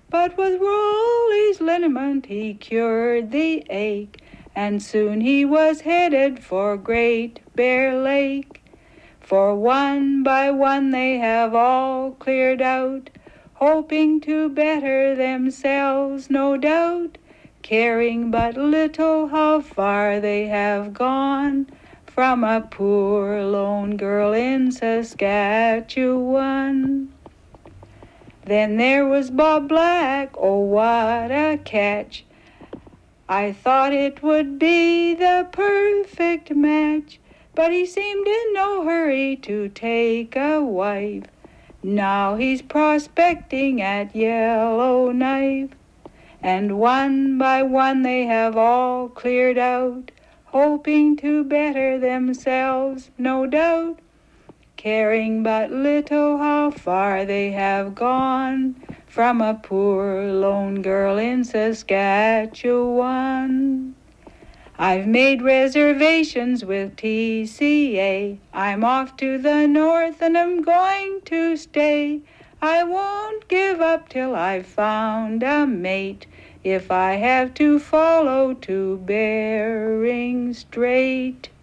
But with Rolly's liniment he cured the ache, and soon he was headed for Great Bear Lake. For one by one they have all cleared out, hoping to better themselves, no doubt, caring but little how far they have gone from a poor lone girl in Saskatchewan. Then there was Bob Black, oh what a catch! I thought it would be the perfect match, but he seemed in no hurry to take a wife. Now he's prospecting at Yellowknife, and one by one they have all cleared out, hoping to better themselves, no doubt, caring but little how far they have gone from a poor lone girl in Saskatchewan. I've made reservations with TCA. I'm off to the north and I'm going to stay. I won't give up till I've found a mate, if I have to follow to Bering Strait.